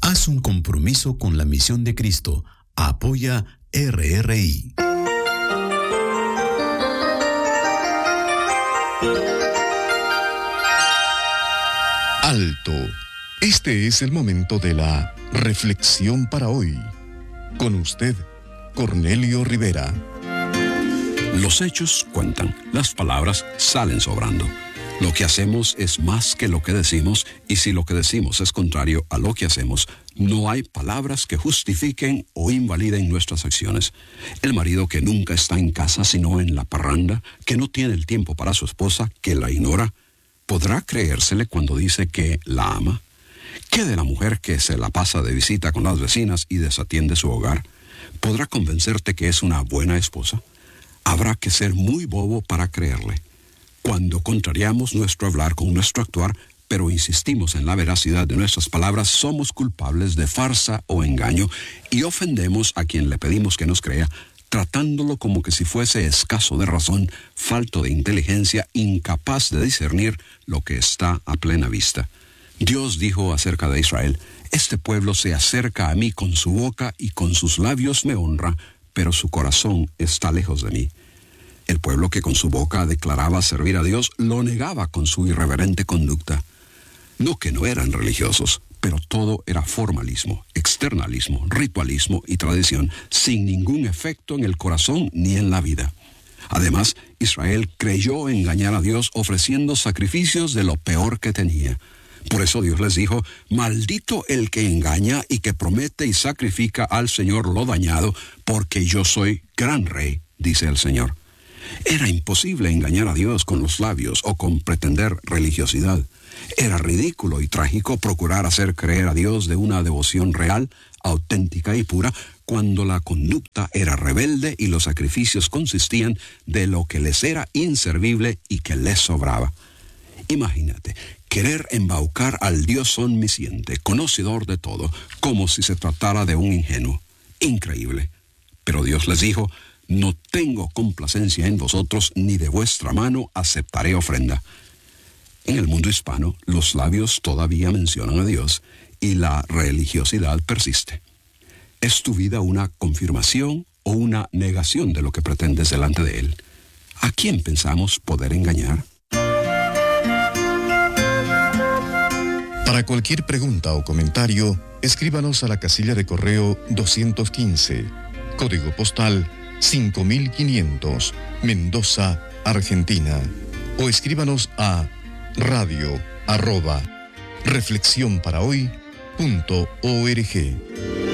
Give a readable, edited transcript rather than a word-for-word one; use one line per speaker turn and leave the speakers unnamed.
Haz un compromiso con la misión de Cristo. Apoya RRI.
Alto. Este es el momento de la reflexión para hoy. Con usted, Cornelio Rivera.
Los hechos cuentan, las palabras salen sobrando. Lo que hacemos es más que lo que decimos, y si lo que decimos es contrario a lo que hacemos, no hay palabras que justifiquen o invaliden nuestras acciones. El marido que nunca está en casa sino en la parranda, que no tiene el tiempo para su esposa, que la ignora, ¿podrá creérsele cuando dice que la ama? ¿Qué de la mujer que se la pasa de visita con las vecinas y desatiende su hogar? ¿Podrá convencerte que es una buena esposa? Habrá que ser muy bobo para creerle. Cuando contrariamos nuestro hablar con nuestro actuar, pero insistimos en la veracidad de nuestras palabras, somos culpables de farsa o engaño y ofendemos a quien le pedimos que nos crea, tratándolo como que si fuese escaso de razón, falto de inteligencia, incapaz de discernir lo que está a plena vista. Dios dijo acerca de Israel: este pueblo se acerca a mí con su boca y con sus labios me honra, pero su corazón está lejos de mí. El pueblo que con su boca declaraba servir a Dios, lo negaba con su irreverente conducta. No que no eran religiosos, pero todo era formalismo, externalismo, ritualismo y tradición, sin ningún efecto en el corazón ni en la vida. Además, Israel creyó engañar a Dios ofreciendo sacrificios de lo peor que tenía. Por eso Dios les dijo: maldito el que engaña y que promete y sacrifica al Señor lo dañado, porque yo soy gran rey, dice el Señor. Era imposible engañar a Dios con los labios o con pretender religiosidad. Era ridículo y trágico procurar hacer creer a Dios de una devoción real, auténtica y pura, cuando la conducta era rebelde y los sacrificios consistían de lo que les era inservible y que les sobraba. Imagínate, querer embaucar al Dios omnisciente, conocedor de todo, como si se tratara de un ingenuo. Increíble. Pero Dios les dijo: no tengo complacencia en vosotros, ni de vuestra mano aceptaré ofrenda. En el mundo hispano, los labios todavía mencionan a Dios y la religiosidad persiste. ¿Es tu vida una confirmación o una negación de lo que pretendes delante de Él? ¿A quién pensamos poder engañar?
Para cualquier pregunta o comentario, escríbanos a la casilla de correo 215, código postal 5500, Mendoza, Argentina. O escríbanos a radio@reflexionparahoy.org.